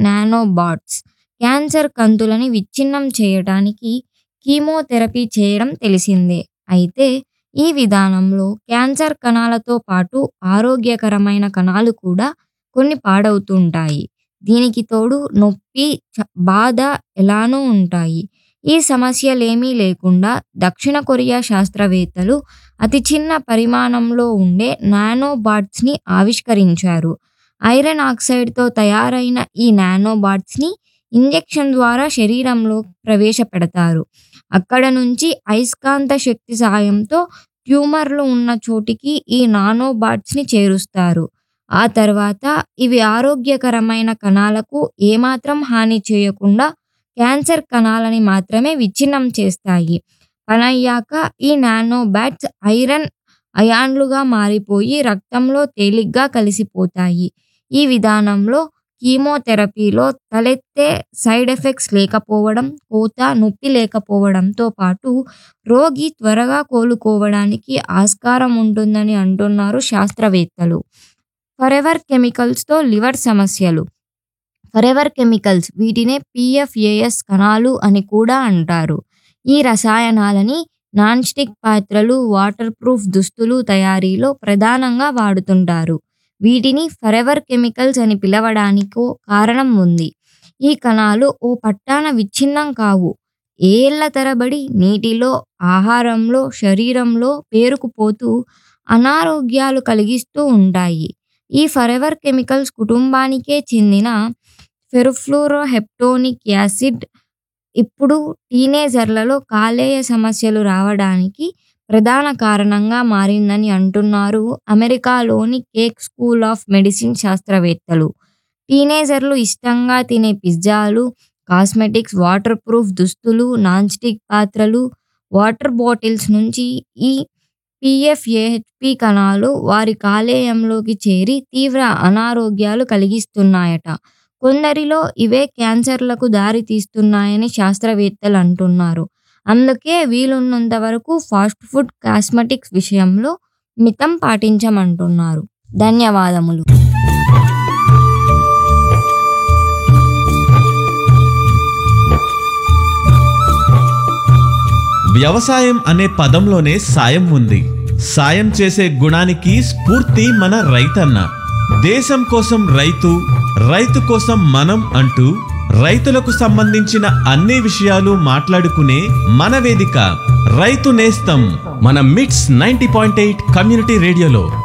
Nanobots cancer కంతులని విచ్ఛిన్నం చేయడానికి chemotherapy చేయడం తెలిసిందే. అయితే ఈ విధానంలో క్యాన్సర్ కణాలతో పాటు ఆరోగ్యకరమైన కణాలు కూడా కొన్ని పాడవుతుంటాయి. దీనికి తోడు నొప్పి, బాధ ఎలానూ ఉంటాయి. ఈ సమస్యలేమీ లేకుండా దక్షిణ కొరియా శాస్త్రవేత్తలు అతి చిన్న పరిమాణంలో ఉండే నానోబాట్స్ని ఆవిష్కరించారు. ఐరన్ ఆక్సైడ్తో తయారైన ఈ నానోబాట్స్ని ఇంజెక్షన్ ద్వారా శరీరంలో ప్రవేశపెడతారు. అక్కడ నుంచి అయస్కాంత శక్తి సాయంతో ట్యూమర్లు ఉన్న చోటికి ఈ నానోబాట్స్ని చేరుస్తారు. ఆ తర్వాత ఇవి ఆరోగ్యకరమైన కణాలకు ఏమాత్రం హాని చేయకుండా క్యాన్సర్ కణాలని మాత్రమే విచ్ఛిన్నం చేస్తాయి. పనయ్యాక ఈ నానోబాట్స్ ఐరన్ అయాన్లుగా మారిపోయి రక్తంలో తేలిగ్గా కలిసిపోతాయి. ఈ విధానంలో కీమోథెరపీలో తలెత్తే సైడ్ ఎఫెక్ట్స్ లేకపోవడం, కోత, నొప్పి లేకపోవడంతో పాటు రోగి త్వరగా కోలుకోవడానికి ఆస్కారం ఉంటుందని అంటున్నారు శాస్త్రవేత్తలు. ఫరెవర్ కెమికల్స్తో లివర్ సమస్యలు. ఫరెవర్ కెమికల్స్, వీటినే PFAS కణాలు అని కూడా అంటారు. ఈ రసాయనాలని నాన్ స్టిక్ పాత్రలు, వాటర్ ప్రూఫ్ దుస్తులు తయారీలో ప్రధానంగా వాడుతుంటారు. వీటిని ఫరెవర్ కెమికల్స్ అని పిలవడానికో కారణం ఉంది. ఈ కణాలు ఓ పట్టాన విచ్ఛిన్నం కావు. ఏళ్ల తరబడి నీటిలో, ఆహారంలో, శరీరంలో పేరుకుపోతూ అనారోగ్యాలు కలిగిస్తూ ఉంటాయి. ఈ ఫరెవర్ కెమికల్స్ కుటుంబానికే చెందిన ఫెరుఫ్లూరోహెప్టోనిక్ యాసిడ్ ఇప్పుడు టీనేజర్లలో కాలేయ సమస్యలు రావడానికి ప్రధాన కారణంగా మారిందని అంటున్నారు అమెరికాలోని కేక్ స్కూల్ ఆఫ్ మెడిసిన్ శాస్త్రవేత్తలు. టీనేజర్లు ఇష్టంగా తినే పిజ్జాలు, కాస్మెటిక్స్, వాటర్ ప్రూఫ్ దుస్తులు, నాన్ స్టిక్ పాత్రలు, వాటర్ బాటిల్స్ నుంచి ఈ PFAHP కణాలు వారి కాలేయంలోకి చేరి తీవ్ర అనారోగ్యాలు కలిగిస్తున్నాయట. కొందరిలో ఇవే క్యాన్సర్లకు దారి తీస్తున్నాయని శాస్త్రవేత్తలు అంటున్నారు. అందుకే వీలున్నంత వరకు ఫాస్ట్ ఫుడ్, కాస్మెటిక్స్ విషయంలో మితం పాటించమంటున్నారు. ధన్యవాదములు. వ్యవసాయం అనే పదంలోనే సాయం ఉంది. సాయం చేసే గుణానికి స్ఫూర్తి మన రైతన్న. దేశం కోసం రైతు, రైతు కోసం మనం అంటూ రైతులకు సంబంధించిన అన్ని విషయాలు మాట్లాడుకునే మన వేదిక రైతు నేస్తం, మన మిట్స్ 90.8 కమ్యూనిటీ రేడియోలో.